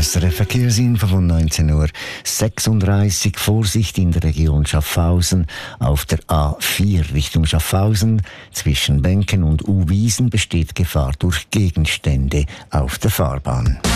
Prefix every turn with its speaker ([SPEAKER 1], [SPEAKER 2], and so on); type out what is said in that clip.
[SPEAKER 1] SRF Verkehrsinfo von 19:36 Uhr. Vorsicht in der Region Schaffhausen. Auf der A4 Richtung Schaffhausen zwischen Benken und Uwiesen besteht Gefahr durch Gegenstände auf der Fahrbahn.